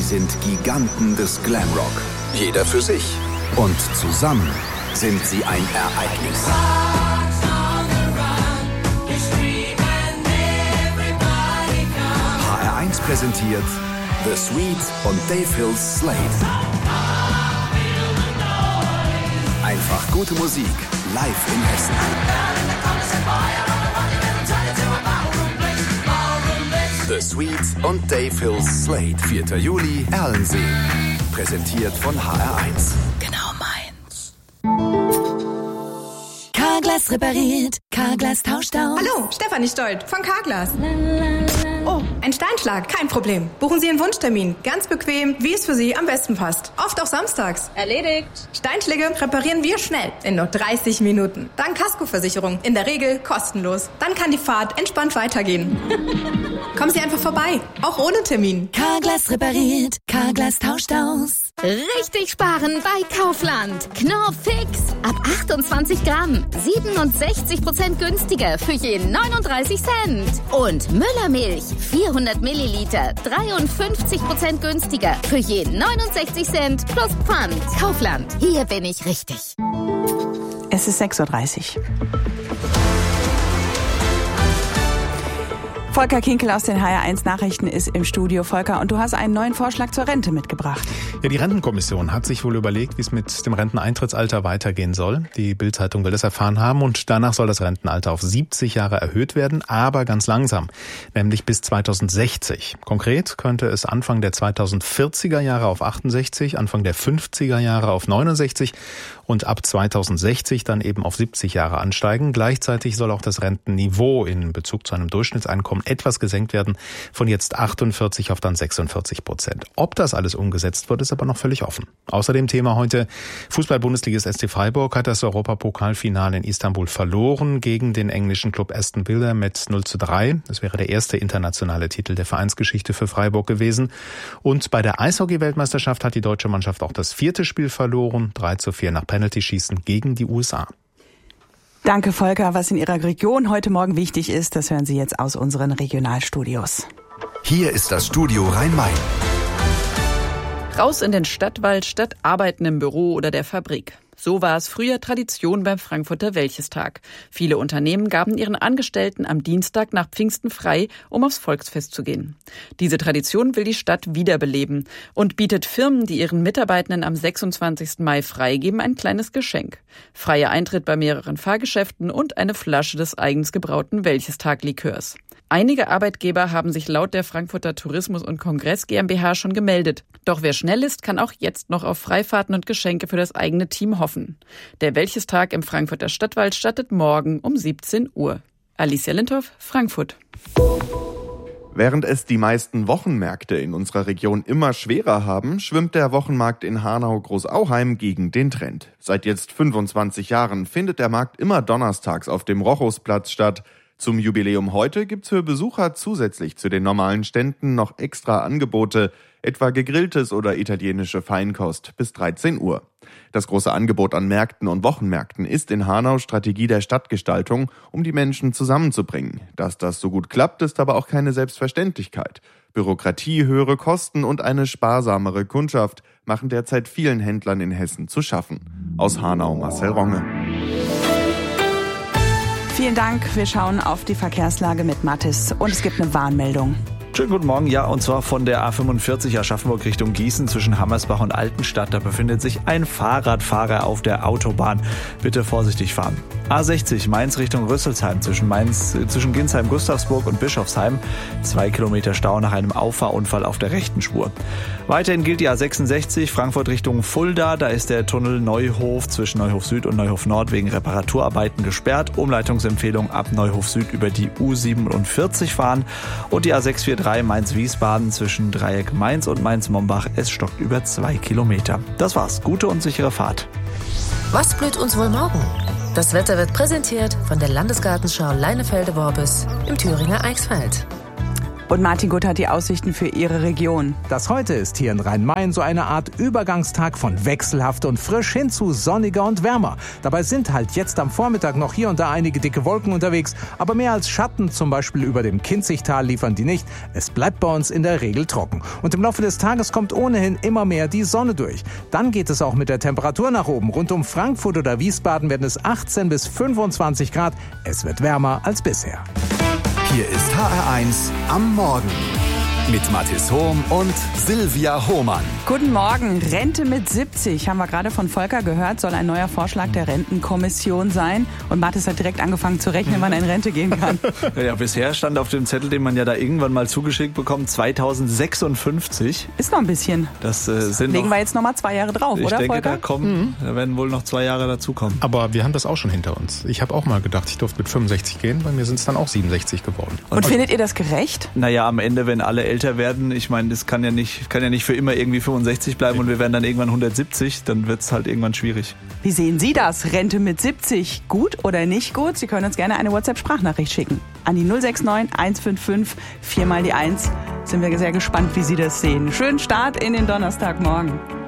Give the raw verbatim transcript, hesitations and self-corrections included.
sind Giganten des Glamrock. Jeder für sich. Und zusammen sind sie ein Ereignis. H R eins präsentiert The Sweet und Dave Hills Slade. Einfach gute Musik, live in Hessen. The Sweet und Dave Hills Slade. vierter Juli, Erlensee. Präsentiert von H R eins. Genau meins. Carglass repariert, Carglass tauscht aus. Hallo, Stefanie Stolt von Carglass. Oh, ein Steinschlag, kein Problem. Buchen Sie Ihren Wunschtermin. Ganz bequem, wie es für Sie am besten passt. Oft auch samstags. Erledigt. Steinschläge reparieren wir schnell, in nur dreißig Minuten. Dank Kaskoversicherung, in der Regel kostenlos. Dann kann die Fahrt entspannt weitergehen. Kommen Sie einfach vorbei, auch ohne Termin. Carglass repariert, Carglass tauscht aus. Richtig sparen bei Kaufland. Knorr Fix. Ab achtundzwanzig Gramm. siebenundsechzig Prozent günstiger für je neununddreißig Cent. Und Müllermilch. vierhundert Milliliter. dreiundfünfzig Prozent günstiger für je neunundsechzig Cent plus Pfand. Kaufland. Hier bin ich richtig. Es ist sechs Uhr dreißig. Volker Kinkel aus den H R eins Nachrichten ist im Studio. Volker, und du hast einen neuen Vorschlag zur Rente mitgebracht. Ja, die Rentenkommission hat sich wohl überlegt, wie es mit dem Renteneintrittsalter weitergehen soll. Die Bild-Zeitung will das erfahren haben und danach soll das Rentenalter auf siebzig Jahre erhöht werden, aber ganz langsam, nämlich bis zweitausendsechzig. Konkret könnte es Anfang der zweitausendvierziger Jahre auf achtundsechzig, Anfang der fünfziger Jahre auf neunundsechzig und ab zweitausendsechzig dann eben auf siebzig Jahre ansteigen. Gleichzeitig soll auch das Rentenniveau in Bezug zu einem Durchschnittseinkommen etwas gesenkt werden, von jetzt achtundvierzig auf dann sechsundvierzig Prozent. Ob das alles umgesetzt wird, ist aber noch völlig offen. Außerdem Thema heute: Fußball-Bundesligist S C Freiburg hat das Europapokalfinale in Istanbul verloren gegen den englischen Club Aston Villa mit null zu drei. Das wäre der erste internationale Titel der Vereinsgeschichte für Freiburg gewesen. Und bei der Eishockey-Weltmeisterschaft hat die deutsche Mannschaft auch das vierte Spiel verloren, drei zu vier nach Penalty-Schießen gegen die U S A. Danke, Volker. Was in Ihrer Region heute Morgen wichtig ist, das hören Sie jetzt aus unseren Regionalstudios. Hier ist das Studio Rhein-Main. Raus in den Stadtwald statt arbeiten im Büro oder der Fabrik. So war es früher Tradition beim Frankfurter Wäldchestag. Viele Unternehmen gaben ihren Angestellten am Dienstag nach Pfingsten frei, um aufs Volksfest zu gehen. Diese Tradition will die Stadt wiederbeleben und bietet Firmen, die ihren Mitarbeitenden am sechsundzwanzigsten Mai freigeben, ein kleines Geschenk. Freier Eintritt bei mehreren Fahrgeschäften und eine Flasche des eigens gebrauten Wäldchestag-Likörs. Einige Arbeitgeber haben sich laut der Frankfurter Tourismus- und Kongress GmbH schon gemeldet. Doch wer schnell ist, kann auch jetzt noch auf Freifahrten und Geschenke für das eigene Team hoffen. Der Wäldchestag im Frankfurter Stadtwald startet morgen um siebzehn Uhr. Alicia Lindhoff, Frankfurt. Während es die meisten Wochenmärkte in unserer Region immer schwerer haben, schwimmt der Wochenmarkt in Hanau-Großauheim gegen den Trend. Seit jetzt fünfundzwanzig Jahren findet der Markt immer donnerstags auf dem Rochusplatz statt. Zum Jubiläum heute gibt's für Besucher zusätzlich zu den normalen Ständen noch extra Angebote, etwa gegrilltes oder italienische Feinkost bis dreizehn Uhr. Das große Angebot an Märkten und Wochenmärkten ist in Hanau Strategie der Stadtgestaltung, um die Menschen zusammenzubringen. Dass das so gut klappt, ist aber auch keine Selbstverständlichkeit. Bürokratie, höhere Kosten und eine sparsamere Kundschaft machen derzeit vielen Händlern in Hessen zu schaffen. Aus Hanau Marcel Ronge. Vielen Dank. Wir schauen auf die Verkehrslage mit Mathis und es gibt eine Warnmeldung. Schönen guten Morgen, ja, und zwar von der A fünfundvierzig Aschaffenburg Richtung Gießen zwischen Hammersbach und Altenstadt. Da befindet sich ein Fahrradfahrer auf der Autobahn. Bitte vorsichtig fahren. A sechzig Mainz Richtung Rüsselsheim zwischen Mainz, zwischen Ginsheim, Gustavsburg und Bischofsheim. Zwei Kilometer Stau nach einem Auffahrunfall auf der rechten Spur. Weiterhin gilt die A sechsundsechzig Frankfurt Richtung Fulda. Da ist der Tunnel Neuhof zwischen Neuhof Süd und Neuhof Nord wegen Reparaturarbeiten gesperrt. Umleitungsempfehlung ab Neuhof Süd über die U siebenundvierzig fahren. Und die A sechs vier drei Mainz-Wiesbaden zwischen Dreieck Mainz und Mainz-Mombach. Es stockt über zwei Kilometer. Das war's. Gute und sichere Fahrt. Was blüht uns wohl morgen? Das Wetter wird präsentiert von der Landesgartenschau Leinefelde-Worbis im Thüringer Eichsfeld. Und Martin Gutt hat die Aussichten für Ihre Region. Das heute ist hier in Rhein-Main so eine Art Übergangstag von wechselhaft und frisch hin zu sonniger und wärmer. Dabei sind halt jetzt am Vormittag noch hier und da einige dicke Wolken unterwegs, aber mehr als Schatten, zum Beispiel über dem Kinzigtal, liefern die nicht. Es bleibt bei uns in der Regel trocken. Und im Laufe des Tages kommt ohnehin immer mehr die Sonne durch. Dann geht es auch mit der Temperatur nach oben. Rund um Frankfurt oder Wiesbaden werden es achtzehn bis fünfundzwanzig Grad. Es wird wärmer als bisher. Hier ist H R eins am Morgen mit Mathis Hohm und Silvia Hohmann. Guten Morgen. Rente mit siebzig, haben wir gerade von Volker gehört, soll ein neuer Vorschlag der Rentenkommission sein. Und Mathis hat direkt angefangen zu rechnen, wann er in Rente gehen kann. Ja, bisher stand auf dem Zettel, den man ja da irgendwann mal zugeschickt bekommt, zweitausendsechsundfünfzig. Ist noch ein bisschen. Das äh, sind Legen noch, wir jetzt noch mal zwei Jahre drauf, ich oder denke, Volker? da kommen, mhm. da werden wohl noch zwei Jahre dazukommen. Aber wir haben das auch schon hinter uns. Ich habe auch mal gedacht, ich durfte mit fünfundsechzig gehen. Bei mir sind es dann auch siebenundsechzig geworden. Und, Und findet ihr das gerecht? Naja, am Ende, wenn alle älter werden, ich meine, das kann ja nicht, kann ja nicht für immer irgendwie fünfundsechzig bleiben und wir werden dann irgendwann hundertsiebzig, dann wird es halt irgendwann schwierig. Wie sehen Sie das? Rente mit siebzig, gut oder nicht gut? Sie können uns gerne eine WhatsApp-Sprachnachricht schicken. An die null sechs neun eins fünf fünf vier mal die eins. Sind wir sehr gespannt, wie Sie das sehen. Schönen Start in den Donnerstagmorgen.